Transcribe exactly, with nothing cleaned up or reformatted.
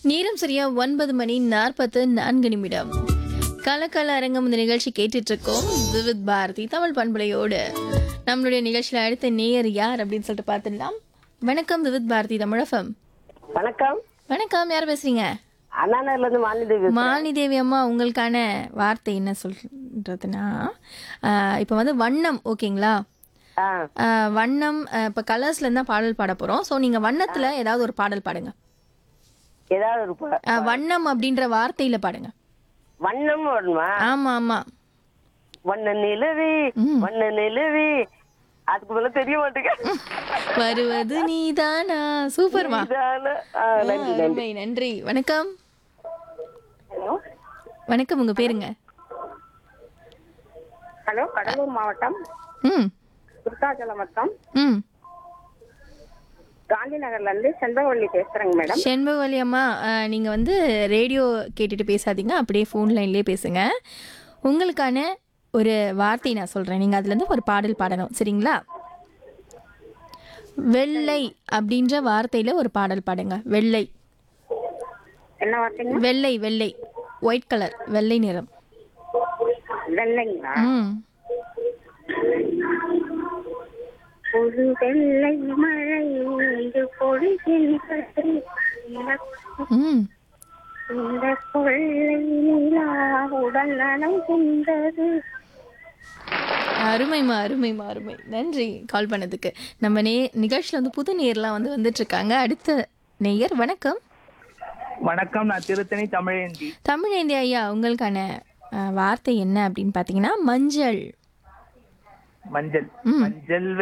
நேரம் சரியா ஒன்பது மணி நாற்பத்து நான்கு நிமிடம். கலக்கல அரங்கம் இந்த நிகழ்ச்சி கேட்டுட்டு இருக்கோம். விவித் பாரதி தமிழ் பண்பலையோடு நம்மளுடைய நிகழ்ச்சியில் அடுத்த நேயர் யார் அப்படின்னு சொல்லிட்டு பார்த்துடலாம். வணக்கம் விவித் பாரதி தமிழகம். வணக்கம். வணக்கம், யார் பேசுறீங்க? அண்ணாநகர்ல இருந்து மாலிதேவி. மாலிதேவி அம்மா, உங்களுக்கான வார்த்தை என்ன சொல்றதுன்னா, இப்போ வந்து வண்ணம், ஓகேங்களா? வண்ணம், இப்போ கலர்ஸ்ல இருந்தா பாடல் பாட போறோம். ஸோ நீங்க வண்ணத்துல ஏதாவது ஒரு பாடல் பாடுங்க. ஏதாவது ஒரு பா- வண்ணம் அப்படின்ற வார்த்தையில பாடுங்க. வண்ணம் வருமா? ஆமா ஆமா. வண்ண நிலவே வண்ண நிலவே, அதுக்கு மேல தெரிய மாட்டேங்க. வருவது நீதானா? சூப்பர்மா. இதான- ஆ, நன்றி நன்றி. அருமை, நன்றி. வணக்கம். ஹலோ வணக்கம், உங்க பேருங்க? ஹலோ கடலூர் மாவட்டம் ம் விருத்தாச்சலம் வட்டம் ம் காந்தி நகர்ல இருந்து செண்பகவல்லி பேசுறேங்க மேடம். செண்பகவல்லி அம்மா, அஹ், நீங்க வந்து ரேடியோ கேட்டுட்டு பேசாதீங்க, அப்படியே ஃபோன் லைன்லயே பேசுங்க. உங்களுக்கான ஒரு வார்த்தை நான் சொல்றேன், நீங்க அதுல இருந்து ஒரு பாடல் பாடணும், சரிங்களா? வெள்ளை அப்படின்ற வார்த்தையில ஒரு பாடல் பாடுங்க. வெள்ளை. என்ன வார்த்தைங்க? வெள்ளை வெள்ளை ஒயிட் கலர், வெள்ளை நிறம். வெள்ளைங்களா? ம் ஒரு வெள்ளை மழை இங்கு பொழிகின்றது, ம் இந்த கொள்ளை நிலா உடல் நனைகின்றது. அருமைமா அருமைமா அருமை. நன்றி கால் பண்ணதுக்கு. நம்ம நே நிகழ்ச்சியில் வந்து புது நேர்லாம் வந்து வந்துட்டு இருக்காங்க. அடுத்த நேயர். வணக்கம். வணக்கம், நான் திருத்தணி தமிழேந்தி. தமிழேந்தி ஐயா, உங்களுக்கான அஹ், வார்த்தை என்ன அப்படின்னு பார்த்தீங்கன்னா மஞ்சள். மஞ்சள். ம். மஞ்சள்